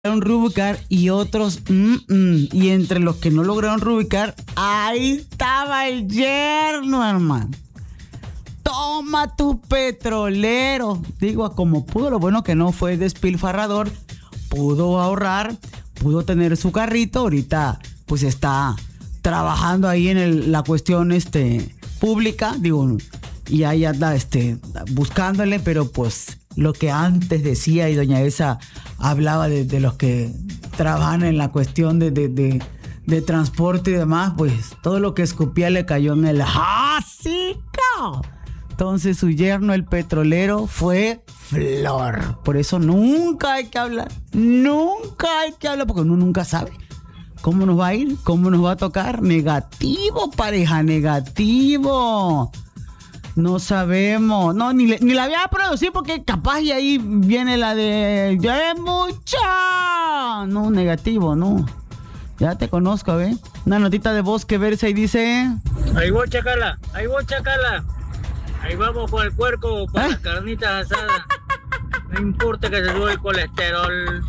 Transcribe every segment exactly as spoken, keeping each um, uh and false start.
rubricar y otros mm, mm, y entre los que no lograron rubricar, ahí estaba el yerno, hermano. Toma tu petrolero. Digo, como pudo, lo bueno que no fue despilfarrador, pudo ahorrar, pudo tener su carrito. Ahorita pues está trabajando ahí en el, la cuestión este pública, digo, y ahí anda este buscándole, pero pues lo que antes decía, y doña Esa hablaba de, de los que trabajan en la cuestión de, de, de, de transporte y demás, pues todo lo que escupía le cayó en el hocico. Entonces su yerno, el petrolero, fue flor. Por eso nunca hay que hablar, nunca hay que hablar, porque uno nunca sabe cómo nos va a ir, cómo nos va a tocar. Negativo, pareja, negativo. No sabemos. No, ni, le, ni la voy a producir porque capaz y ahí viene la de... ¡Ya es mucha! No, negativo, no. Ya te conozco, ¿ve? Una notita de voz que verse y dice... Ahí voy, chacala. Ahí voy, chacala. Ahí vamos con el puerco para ¿Eh? las carnitas asadas. No importa que se sube el colesterol.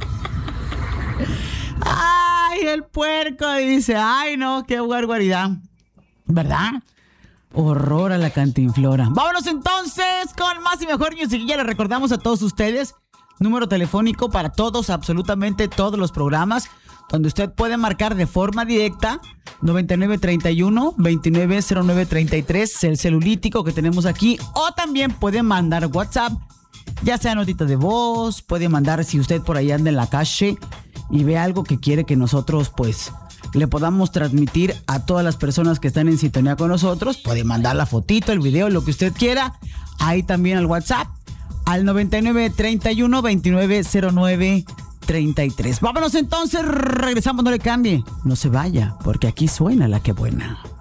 ¡Ay, el puerco! Dice, ¡ay, no! ¡Qué barbaridad! ¿Verdad? Horror a la cantinflora. Vámonos entonces con más y mejor music. Ya les recordamos a todos ustedes, número telefónico para todos, absolutamente todos los programas, donde usted puede marcar de forma directa noventa y nueve treinta y uno veintinueve cero nueve treinta y tres, el celulítico que tenemos aquí, o también puede mandar WhatsApp, ya sea notita de voz, puede mandar si usted por ahí anda en la calle y ve algo que quiere que nosotros pues le podamos transmitir a todas las personas que están en sintonía con nosotros. Puede mandar la fotito, el video, lo que usted quiera. Ahí también al WhatsApp, al noventa y nueve treinta y uno veintinueve cero nueve treinta y tres. Vámonos entonces, regresamos, no le cambie. No se vaya, porque aquí suena la que buena.